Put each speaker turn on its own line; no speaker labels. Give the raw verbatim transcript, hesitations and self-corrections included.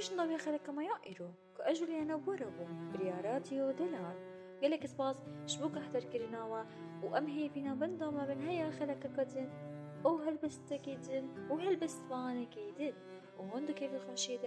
كيش نضوي خلك ما يائرو كأجولي أنا بوربو برياراتيو دلار قالك سباس شبوك أحضر كرناوا وأمهي بنا بندو ما بين هيا خلك كدن أو هلبست كيدن وهلبست وانا كيدن وهندو كيف الخشيدة